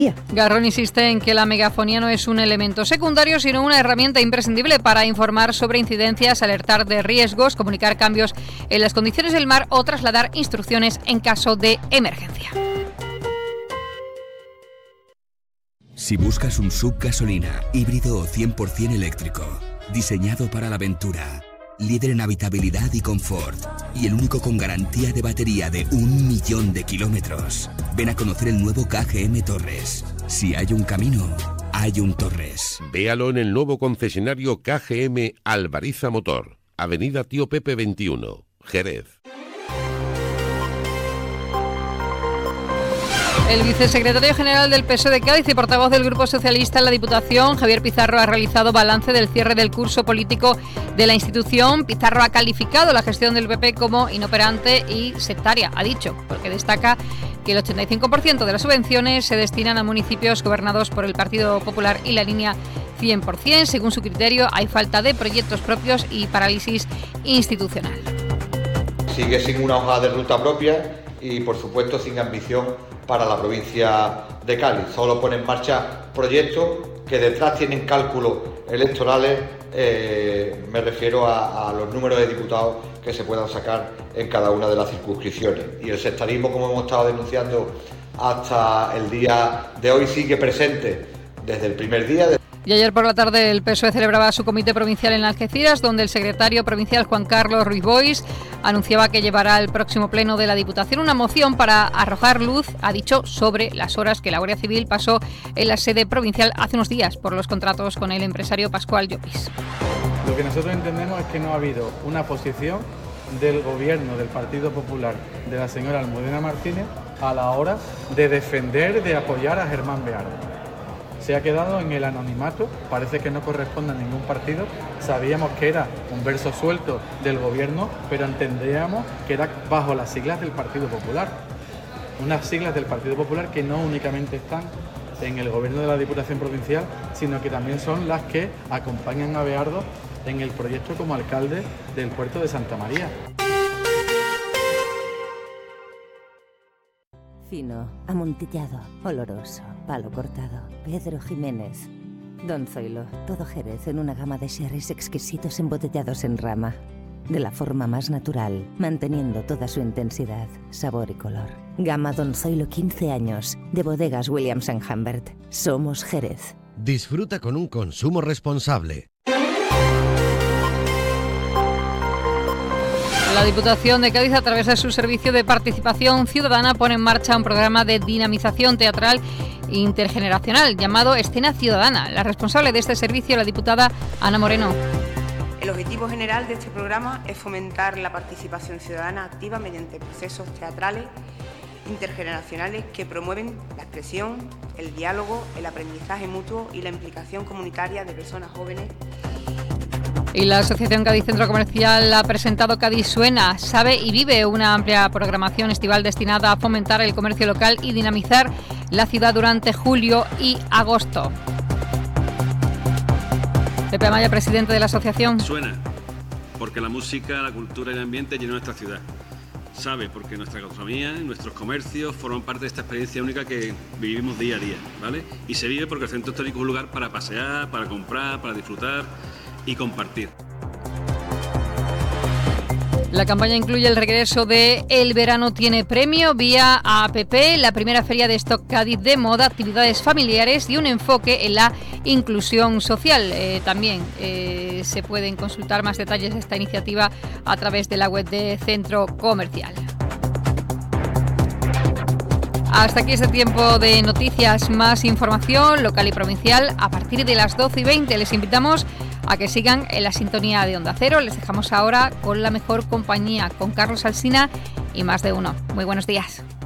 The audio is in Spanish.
Garrón insiste en que la megafonía no es un elemento secundario, sino una herramienta imprescindible para informar sobre incidencias, alertar de riesgos, comunicar cambios en las condiciones del mar o trasladar instrucciones en caso de emergencia. Si buscas un SUV gasolina, híbrido o 100% eléctrico, diseñado para la aventura, líder en habitabilidad y confort, y el único con garantía de batería de 1 millón de kilómetros, ven a conocer el nuevo KGM Torres. Si hay un camino, hay un Torres. Véalo en el nuevo concesionario KGM Alvariza Motor, Avenida Tío Pepe 21, Jerez. El vicesecretario general del PSOE de Cádiz y portavoz del Grupo Socialista en la Diputación, Javier Pizarro, ha realizado balance del cierre del curso político de la institución. Pizarro ha calificado la gestión del PP como inoperante y sectaria, ha dicho, porque destaca que el 85% de las subvenciones se destinan a municipios gobernados por el Partido Popular y la línea 100%. Según su criterio, hay falta de proyectos propios y parálisis institucional. Sigue sin una hoja de ruta propia y, por supuesto, sin ambición para la provincia de Cádiz. Solo pone en marcha proyectos que detrás tienen cálculos electorales, me refiero a los números de diputados que se puedan sacar en cada una de las circunscripciones. Y el sectarismo, como hemos estado denunciando hasta el día de hoy, sigue presente desde el primer día. Y ayer por la tarde el PSOE celebraba su comité provincial en Algeciras, donde el secretario provincial Juan Carlos Ruiz Boix anunciaba que llevará al próximo pleno de la Diputación una moción para arrojar luz, ha dicho, sobre las horas que la Guardia Civil pasó en la sede provincial hace unos días por los contratos con el empresario Pascual Llopis. Lo que nosotros entendemos es que no ha habido una posición del gobierno del Partido Popular de la señora Almudena Martínez a la hora de defender, de apoyar a Germán Beardo. Se ha quedado en el anonimato, parece que no corresponde a ningún partido. Sabíamos que era un verso suelto del gobierno, pero entendíamos que era bajo las siglas del Partido Popular. Unas siglas del Partido Popular que no únicamente están en el gobierno de la Diputación Provincial, sino que también son las que acompañan a Beardo en el proyecto como alcalde del puerto de Santa María. Fino, amontillado, oloroso, palo cortado, Pedro Jiménez. Don Zoilo, todo Jerez en una gama de sherries exquisitos embotellados en rama. De la forma más natural, manteniendo toda su intensidad, sabor y color. Gama Don Zoilo 15 años, de bodegas Williams & Humbert. Somos Jerez. Disfruta con un consumo responsable. La Diputación de Cádiz, a través de su Servicio de Participación Ciudadana, pone en marcha un programa de dinamización teatral intergeneracional llamado Escena Ciudadana. La responsable de este servicio, la diputada Ana Moreno. El objetivo general de este programa es fomentar la participación ciudadana activa mediante procesos teatrales intergeneracionales que promueven la expresión, el diálogo, el aprendizaje mutuo y la implicación comunitaria de personas jóvenes. Y la Asociación Cádiz Centro Comercial ha presentado Cádiz Suena, Sabe y Vive, una amplia programación estival destinada a fomentar el comercio local y dinamizar la ciudad durante julio y agosto. Pepe Amaya, presidente de la asociación. Suena, porque la música, la cultura y el ambiente llenan nuestra ciudad. Sabe, porque nuestra gastronomía y nuestros comercios forman parte de esta experiencia única que vivimos día a día, ¿vale? Y se vive porque el centro histórico es un lugar para pasear, para comprar, para disfrutar y compartir. La campaña incluye el regreso de El Verano Tiene Premio vía APP, la primera feria de stock Cádiz de moda, actividades familiares y un enfoque en la inclusión social. También se pueden consultar más detalles de esta iniciativa a través de la web de Centro Comercial. Hasta aquí este tiempo de noticias. Más información local y provincial a partir de las 12:20. Les invitamos a que sigan en la sintonía de Onda Cero. Les dejamos ahora con la mejor compañía, con Carlos Alsina y Más de Uno. Muy buenos días.